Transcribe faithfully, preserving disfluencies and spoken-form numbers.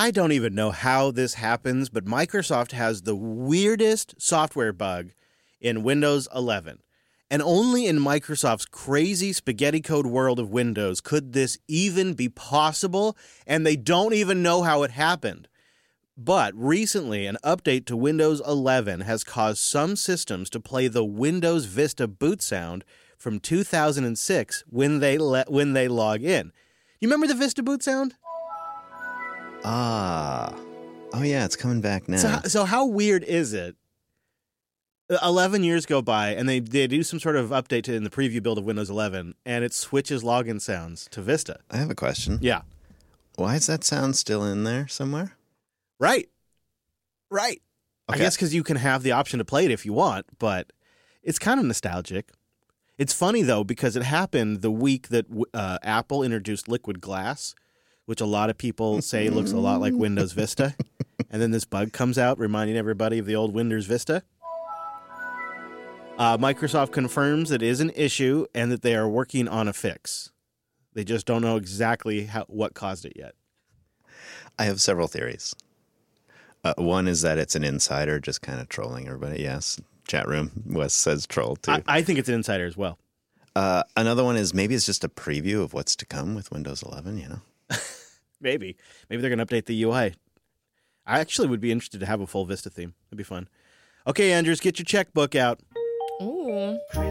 I don't even know how this happens, but Microsoft has the weirdest software bug in Windows eleven. And only in Microsoft's crazy spaghetti code world of Windows could this even be possible, and they don't even know how it happened. But recently, an update to Windows eleven has caused some systems to play the Windows Vista boot sound from two thousand six when they le- when they log in. You remember the Vista boot sound? Ah. Oh, yeah, it's coming back now. So, so how weird is it? eleven years go by, and they, they do some sort of update to, in the preview build of Windows eleven, and it switches login sounds to Vista. I have a question. Yeah. Why is that sound still in there somewhere? Right. Right. Okay. I guess because you can have the option to play it if you want, but it's kind of nostalgic. It's funny, though, because it happened the week that uh, Apple introduced Liquid Glass, which a lot of people say looks a lot like Windows Vista. And then this bug comes out reminding everybody of the old Windows Vista. Uh, Microsoft confirms it is an issue and that they are working on a fix. They just don't know exactly how, what caused it yet. I have several theories. Uh, one is that it's an insider just kind of trolling everybody. Yes, chat room. Wes says troll, too. I, I think it's an insider as well. Uh, another one is maybe it's just a preview of what's to come with Windows eleven, you know? Maybe. Maybe they're going to update the U I. I actually would be interested to have a full Vista theme. It'd be fun. Okay, Andrews, get your checkbook out. Ooh.